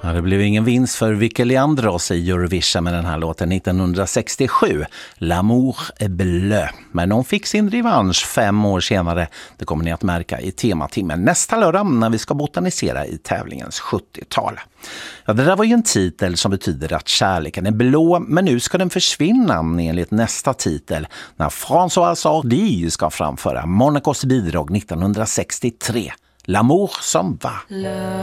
Ja, det blev ingen vinst för Vicky Leandros i Eurovision med den här låten 1967, L'amour est bleu. Men hon fick sin revansch 5 år senare. Det kommer ni att märka i tematimmen nästa lördag när vi ska botanisera i tävlingens 70-tal. Ja, det där var ju en titel som betyder att kärleken är blå, men nu ska den försvinna enligt nästa titel när François Hardy ska framföra Monacos bidrag 1963, L'amour som va.